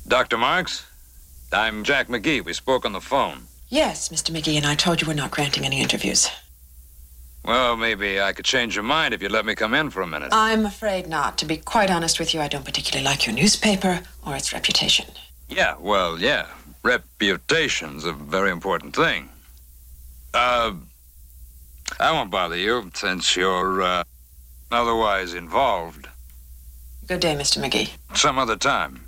Dr. Marks? I'm Jack McGee. We spoke on the phone. Yes, Mr. McGee, and I told you we're not granting any interviews. Well, maybe I could change your mind if you'd let me come in for a minute. I'm afraid not. To be quite honest with you, I don't particularly like your newspaper or its reputation. Yeah. Reputation's a very important thing. I won't bother you since you're, otherwise involved. Good day, Mr. McGee. Some other time.